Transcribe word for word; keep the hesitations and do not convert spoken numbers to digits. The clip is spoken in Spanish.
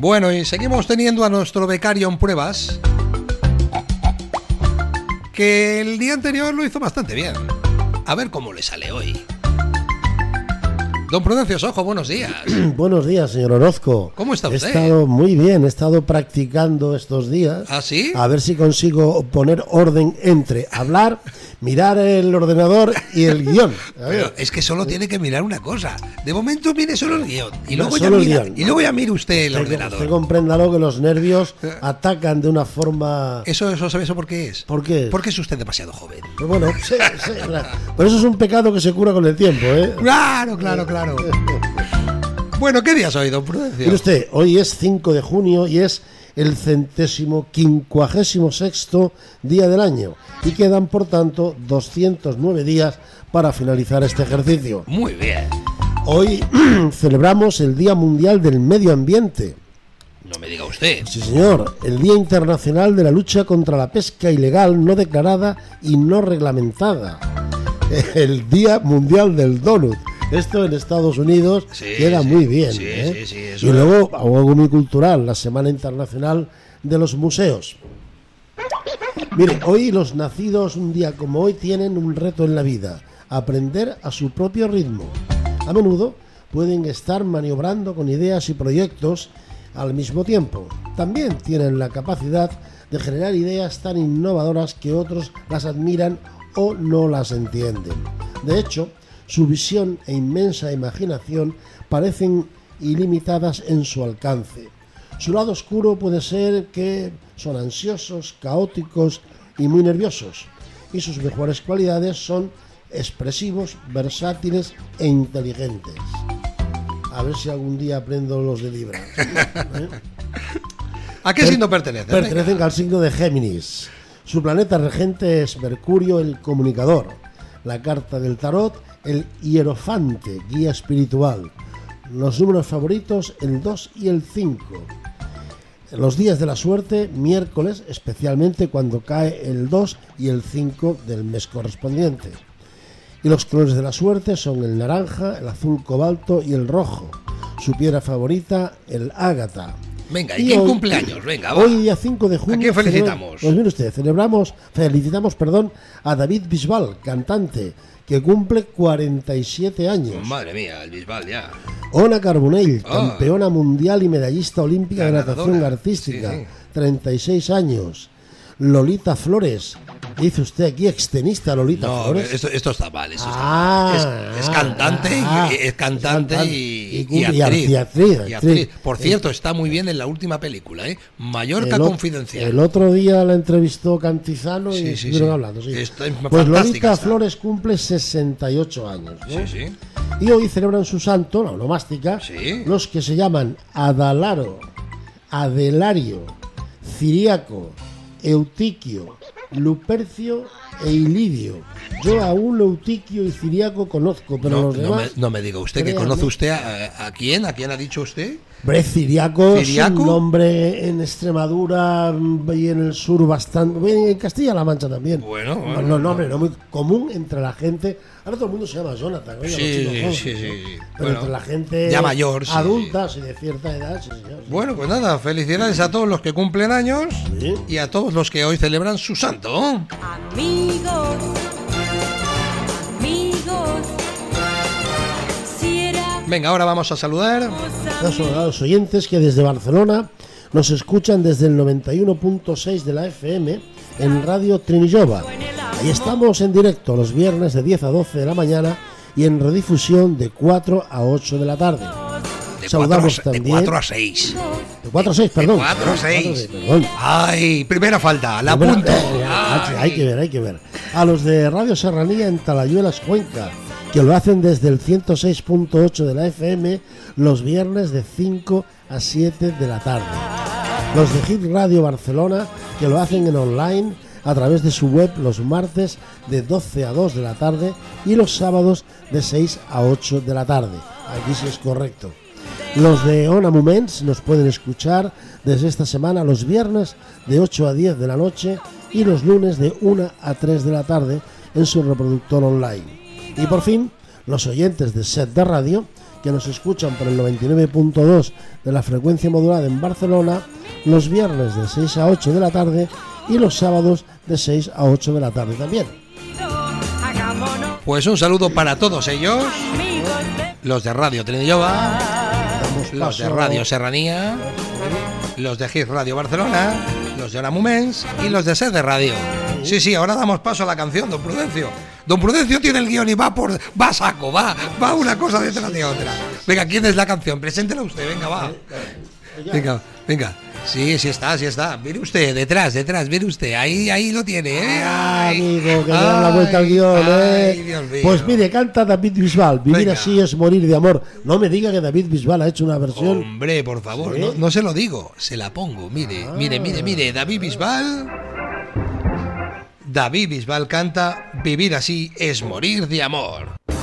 Bueno, y seguimos teniendo a nuestro becario en pruebas, que el día anterior lo hizo bastante bien. A ver cómo le sale hoy. Don Prudencio Sojo, buenos días. Buenos días, señor Orozco. ¿Cómo está usted? He estado muy bien, he estado practicando estos días. ¿Ah, sí? A ver si consigo poner orden entre hablar, mirar el ordenador y el guión. A ver. Pero es que solo tiene que mirar una cosa. De momento mire solo el guión. Y luego, No, ya, solo el mira, guión. y luego ya mire usted el Usted, ordenador. usted compréndalo que los nervios atacan de una forma... ¿Eso, eso sabe eso por qué es? ¿Por qué? Porque es usted demasiado joven. Pero bueno, sí, sí, claro. Pero eso es un pecado que se cura con el tiempo, ¿eh? Claro, claro, claro. Bueno, ¿qué día es hoy, don Prudencio? Mire usted, hoy es cinco de junio y es el centésimo quincuagésimo sexto día del año y quedan por tanto doscientos nueve días para finalizar este ejercicio. Muy bien. Hoy celebramos el Día Mundial del Medio Ambiente. No me diga usted. Sí, señor, el Día Internacional de la Lucha contra la Pesca Ilegal, no declarada y no reglamentada. El Día Mundial del Donut. Esto en Estados Unidos sí, queda sí, muy bien. Sí, ¿eh? sí, sí, eso y luego, algo muy cultural, la Semana Internacional de los Museos. Mire, hoy los nacidos un día como hoy tienen un reto en la vida: aprender a su propio ritmo. A menudo pueden estar maniobrando con ideas y proyectos al mismo tiempo. También tienen la capacidad de generar ideas tan innovadoras que otros las admiran o no las entienden. De hecho, su visión e inmensa imaginación parecen ilimitadas en su alcance. Su lado oscuro puede ser que son ansiosos, caóticos y muy nerviosos, y sus mejores cualidades son expresivos, versátiles e inteligentes. A ver si algún día aprendo los de Libra. ¿Eh? ¿A qué signo pertenece? Pertenecen Venga. al signo de Géminis. Su planeta regente es Mercurio, el comunicador. La carta del tarot, el hierofante, guía espiritual. Los números favoritos, el dos y el cinco. Los días de la suerte, miércoles, especialmente cuando cae el dos y el cinco del mes correspondiente. Y los colores de la suerte son el naranja, el azul cobalto y el rojo. Su piedra favorita, el ágata. Venga, ¿y, Y quién hoy- cumple años? Venga, va. Hoy, día cinco de junio... ¿A quién felicitamos? celebra- Pues mire usted, celebramos, felicitamos, perdón, a David Bisbal, cantante, que cumple cuarenta y siete años. Madre mía, el Bisbal ya. Ona Carbonell, Ah. campeona mundial y medallista olímpica de Ganadora. natación artística, Sí, sí. treinta y seis años. Lolita Flores, dice usted aquí extenista Lolita No, Flores. esto, esto está mal. Esto está Ah, mal. es, es cantante, ah, y, es cantante cantante. y, Y- y y actriz. y actriz, Y actriz. Por cierto, está muy bien en la última película, ¿eh? Mallorca El o- Confidencial. El otro día la entrevistó Cantizano y Sí, sí, estuvieron sí. hablando. Sí. Está- es Pues fantástica Lolita está. Flores cumple sesenta y ocho años, ¿no? Sí, sí. Y hoy celebran su santo, la onomástica, Sí. los que se llaman Adalaro, Adelario, Ciriaco, Eutiquio, Lupercio e Ilidio. Yo a un Eutiquio y Ciriaco conozco, pero No, los no demás... me, no me diga usted que créame. conoce usted a, a quién, a quién ha dicho usted. Hombre, Ciriaco es ¿Ciriaco? un nombre en Extremadura mm, y en el sur bastante... bueno, en Castilla-La Mancha también. Bueno, No, bueno. no, nombre no muy común entre la gente. Ahora todo el mundo se llama Jonathan. oye, Sí, los chicos sí, jóvenes, sí, ¿no? sí. Pero Bueno, entre la gente ya mayor, sí, adulta y de cierta edad, sí, señor. sí. Bueno, pues nada, felicidades a todos los que cumplen años Sí. y a todos los que hoy celebran su santo. Amigos, amigos, si era Venga, ahora vamos a saludar. Los a los oyentes que desde Barcelona nos escuchan desde el noventa y uno punto seis de la F M en Radio Trinillova. Ahí estamos en directo los viernes de diez a doce de la mañana y en redifusión de cuatro a ocho de la tarde. De Saludamos cuatro a- de también. cuatro a seis. De cuatro a seis, perdón. cuatro a seis. cuatro a seis, perdón. Ay, primera falta, la Primera- apunto. eh, hay, hay que ver, hay que ver. A los de Radio Serranía en Talayuelas, Cuenca, que lo hacen desde el ciento seis punto ocho de la F M los viernes de cinco a siete de la tarde. Los de Hit Radio Barcelona, que lo hacen en online a través de su web los martes de doce a dos de la tarde y los sábados de seis a ocho de la tarde. Aquí sí es correcto. Los de Ona Moments nos pueden escuchar desde esta semana los viernes de ocho a diez de la noche y los lunes de una a tres de la tarde en su reproductor online. Y por fin, los oyentes de Set de Radio, que nos escuchan por el noventa y nueve punto dos de la frecuencia modulada en Barcelona, los viernes de seis a ocho de la tarde y los sábados de seis a ocho de la tarde también. Pues un saludo para todos ellos, los de Radio Trenilloba, los de Radio Serranía, los de Hit Radio Barcelona, los de Hora Moments y los de Sede Radio. Sí, sí, ahora damos paso a la canción, don Prudencio. Don Prudencio tiene el guión y va por va a saco, va, va una cosa detrás de otra. Venga, ¿quién es la canción? Preséntela usted, venga, va. Venga, venga. Sí, sí está, sí está. Mire usted, detrás, detrás, mire usted. Ahí, ahí lo tiene, ¿eh? Ay, amigo, que le dan la vuelta al guión, ¿eh? Ay, Dios mío. Pues mire, canta David Bisbal. Vivir Venga. así es morir de amor. No me diga que David Bisbal ha hecho una versión. Hombre, por favor, ¿Sí? no, no se lo digo, se la pongo. Mire, Ah. mire, mire, mire. David Bisbal. David Bisbal canta Vivir así es morir de amor.